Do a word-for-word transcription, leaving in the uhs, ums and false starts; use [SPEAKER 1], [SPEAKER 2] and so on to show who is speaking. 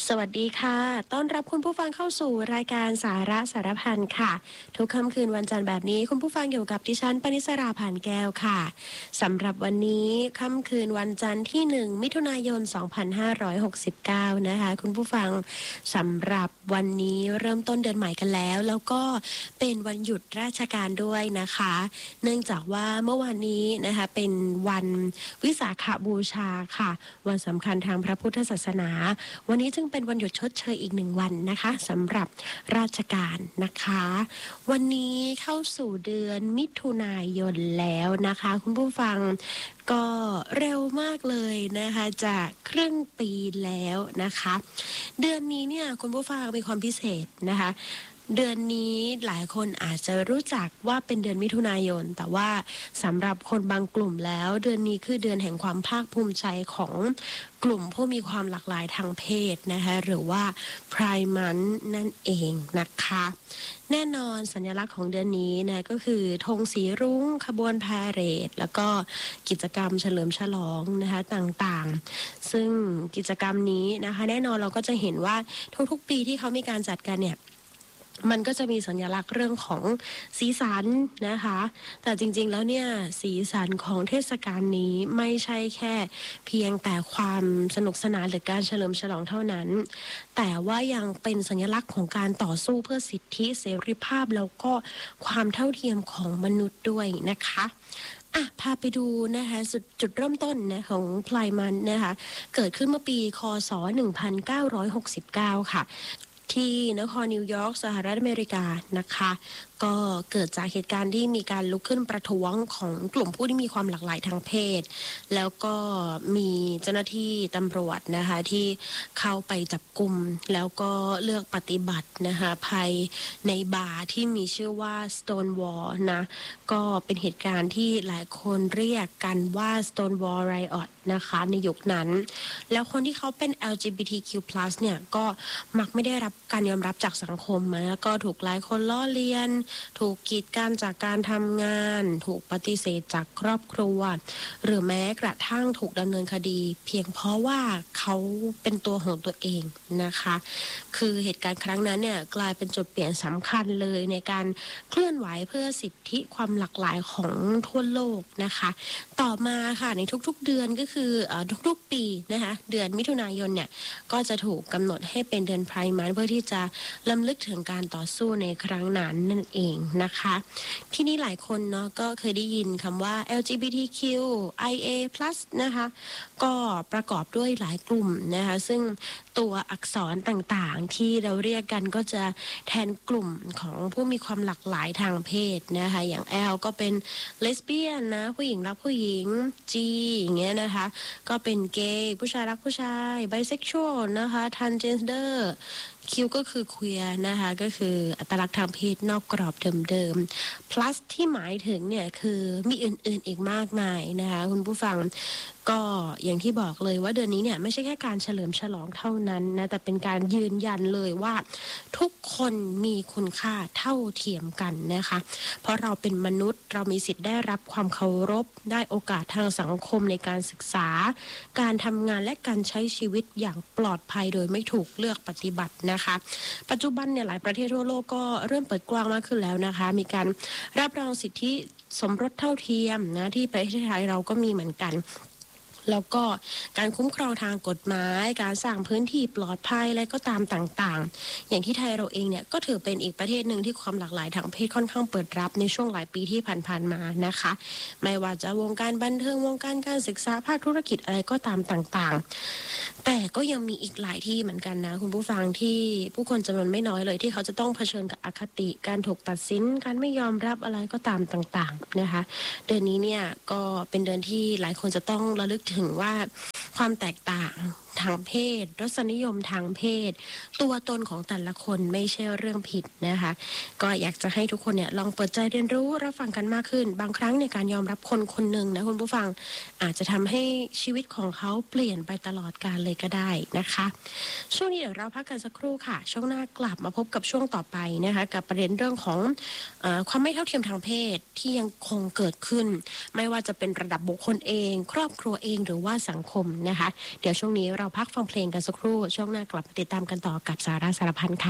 [SPEAKER 1] สวัสดีค่ะต้อนรับคุณผู้ฟังเข้าสู่รายการสาระสารพันค่ะ ทุกค่ำคืนวันจันทร์แบบนี้คุณผู้ฟังอยู่กับดิฉันปณิสราผ่านแก้วค่ะสำหรับวันนี้ค่ำคืนวันจันทร์ที่หนึ่งมิถุนายนสองพันห้าร้อยหกสิบเก้านะคะคุณผู้ฟังสำหรับวันนี้เริ่มต้นเดือนใหม่กันแล้วแล้วก็เป็นวันหยุดราชการด้วยนะคะเนื่องจากว่าเมื่อวานนี้นะคะเป็นวันวิสาขบูชาค่ะวันสำคัญทางพระพุทธศาสนาวันนี้จึงเป็นวันหยุดชดเชยอีกหนึ่งวันนะคะสำหรับราชการนะคะวันนี้เข้าสู่เดือนมิถุนายนแล้วนะคะคุณผู้ฟังก็เร็วมากเลยนะคะจากครึ่งปีแล้วนะคะเดือนนี้เนี่ยคุณผู้ฟังมีความพิเศษนะคะเดือนนี้หลายคนอาจจะรู้จักว่าเป็นเดือนมิถุนายนแต่ว่าสำหรับคนบางกลุ่มแล้วเดือนนี้คือเดือนแห่งความภาคภูมิใจของกลุ่มผู้มีความหลากหลายทางเพศนะคะหรือว่า Pride Month นั่นเองนะคะแน่นอนสัญลักษณ์ของเดือนนี้นะก็คือธงสีรุ้งขบวนพาเหรดแล้วก็กิจกรรมเฉลิมฉลองนะคะต่างๆซึ่งกิจกรรมนี้นะคะแน่นอนเราก็จะเห็นว่าทุกๆปีที่เขามีการจัดกันเนี่ยมันก็จะมีสัญลักษณ์เรื่องของสีสันนะคะแต่จริงๆแล้วเนี่ยสีสันของเทศกาลนี้ไม่ใช่แค่เพียงแต่ความสนุกสนานหรือการเฉลิมฉลองเท่านั้นแต่ว่ายังเป็นสัญลักษณ์ของการต่อสู้เพื่อสิทธิเสรีภาพแล้วก็ความเท่าเทียมของมนุษย์ด้วยนะคะอ่ะพาไปดูนะคะจุดจุดเริ่มต้นนะของพลายมันนะคะเกิดขึ้นเมื่อปีคศหนึ่งพันเก้าร้อยหกสิบเก้าค่ะที่นครนิวยอร์กสหรัฐอเมริกานะคะก็เกิดจากเหตุการณ์ที่มีการลุกขึ้นประท้วงของกลุ่มผู้ที่มีความหลากหลายทางเพศแล้วก็มีเจ้าหน้าที่ตำรวจนะคะที่เข้าไปจับกลุ่มแล้วก็เลือกปฏิบัตินะคะภายในบาร์ที่มีชื่อว่า Stonewall นะก็เป็นเหตุการณ์ที่หลายคนเรียกกันว่า Stonewall Riot นะคะในยุคนั้นแล้วคนที่เขาเป็น แอล จี บี ที คิว พลัส เนี่ยก็มักไม่ได้รับการยอมรับจากสังคมนะก็ถูกหลายคนล้อเลียนถูกกีดกันจากการทำงานถูกปฏิเสธจากครอบครัวหรือแม้กระทั่งถูกดำเนินคดีเพียงเพราะว่าเขาเป็นตัวของตัวเองนะคะคือเหตุการณ์ครั้งนั้นเนี่ยกลายเป็นจุดเปลี่ยนสำคัญเลยในการเคลื่อนไหวเพื่อสิทธิความหลากหลายของทั่วโลกนะคะต่อมาค่ะในทุกๆเดือนก็คือเอ่อทุกๆปีนะคะเดือนมิถุนายนเนี่ยก็จะถูกกำหนดให้เป็นเดือน Pride Month เพื่อที่จะรำลึกถึงการต่อสู้ในครั้งนั้นนั่นเองนะคะที่นี่หลายคนเนาะก็เคยได้ยินคำว่า แอล จี บี ที คิว ไอ เอ พลัส นะคะก็ประกอบด้วยหลายกลุ่มนะคะซึ่งตัวอักษรต่างๆที่เราเรียกกันก็จะแทนกลุ่มของผู้มีความหลากหลายทางเพศนะคะอย่าง L ก็เป็นเลสเบี้ยนนะผู้หญิงรักผู้หญิง G อย่างเงี้ยนะคะก็เป็นเกย์ผู้ชายรักผู้ชายไบเซ็กชวลนะคะทรานส์เจนเดอร์คิวก็คือ queer นะคะก็คืออัตลักษณ์ทางเพศนอกกรอบเดิมๆ plus ที่หมายถึงเนี่ยคือมีอื่นๆอีกมากมายนะคะคุณผู้ฟังก็อย่างที่บอกเลยว่าเดือนนี้เนี่ยไม่ใช่แค่การเฉลิมฉลองเท่านั้นนะแต่เป็นการยืนยันเลยว่าทุกคนมีคุณค่าเท่าเทียมกันนะคะเพราะเราเป็นมนุษย์เรามีสิทธิ์ได้รับความเคารพได้โอกาสทางสังคมในการศึกษาการทำงานและการใช้ชีวิตอย่างปลอดภัยโดยไม่ถูกเลือกปฏิบัตินะคะปัจจุบันเนี่ยหลายประเทศทั่วโลกก็เริ่มเปิดกว้างมากขึ้นแล้วนะคะมีการรับรองสิทธิสมรสเท่าเทียมนะที่ประเทศไทยเราก็มีเหมือนกันแล้วก็การคุ้มครองทางกฎหมายการสร้างพื้นที่ปลอดภัยอะไรก็ตามต่างๆอย่างที่ไทยเราเองเนี่ยก็ถือเป็นอีกประเทศหนึ่งที่ความหลากหลายทางเพศค่อนข้างเปิดรับในช่วงหลายปีที่ผ่านๆมานะคะไม่ว่าจะวงการบันเทิงวงการการศึกษาภาคธุรกิจอะไรก็ตามต่างๆแต่ก็ยังมีอีกหลายที่เหมือนกันนะคุณผู้ฟังที่ผู้คนจำนวนไม่น้อยเลยที่เขาจะต้องเผชิญกับอคติการถูกตัดสินการไม่ยอมรับอะไรก็ตามต่างๆนะคะเดือนนี้เนี่ยก็เป็นเดือนที่หลายคนจะต้องระลึกถึงว่าความแตกต่างทางเพศรสนิยมทางเพศตัวตนของแต่ละคนไม่ใช่เรื่องผิดนะคะก็อยากจะให้ทุกคนเนี่ยลองเปิดใจเรียนรู้รับฟังกันมากขึ้นบางครั้งในการยอมรับคนคนหนึ่งนะคุณผู้ฟังอาจจะทำให้ชีวิตของเขาเปลี่ยนไปตลอดกาลเลยก็ได้นะคะช่วงนี้เดี๋ยวเราพักกันสักครู่ค่ะช่วงหน้ากลับมาพบกับช่วงต่อไปนะคะกับประเด็นเรื่องของเอ่อความไม่เท่าเทียมทางเพศที่ยังคงเกิดขึ้นไม่ว่าจะเป็นระดับบุคคลเองครอบครัวเองหรือว่าสังคมนะคะเดี๋ยวช่วงนี้เราพักฟังเพลงกันสักครู่ช่วงหน้ากลับมาติดตามกันต่อกับสาระสารพันค่ะ